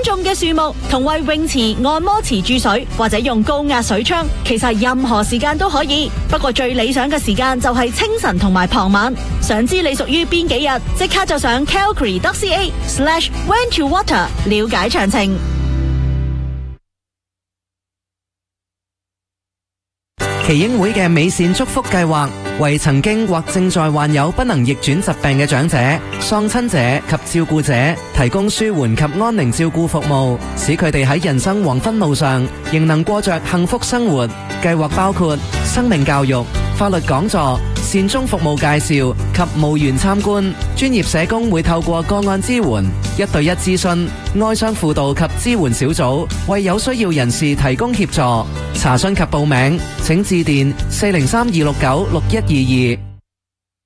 種嘅樹木同為泳池、按摩池注水，或者用高壓水槍，其實任何時間都可以。不過最理想嘅時間就係清晨同埋傍晚。想知你屬於邊幾日？即刻就上 calgary.ca/when-to-water 了解詳情。 耆英會嘅美善祝福計劃，為曾經或正在患有不能逆轉疾病嘅長者、喪親者及照顧者提供舒緩及安寧照顧服務，使佢哋喺人生黃昏路上仍能過着幸福生活。計劃包括生命教育、法律講座、善終服務介紹及墓園參觀。專業社工會透過個案支援、1對1諮詢、哀傷輔導及支援小組，為有需要人士提供協助。查詢及報名，請致電403-269-6122。